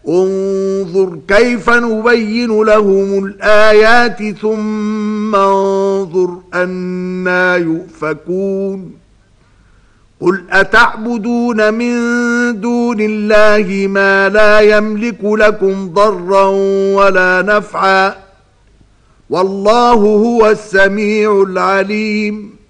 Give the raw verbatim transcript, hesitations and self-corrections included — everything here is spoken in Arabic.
انظر كيف نبين لهم الآيات ثم انظر أنى يؤفكون قل أتعبدون من دون الله ما لا يملك لكم ضرا ولا نفعا والله هو السميع العليم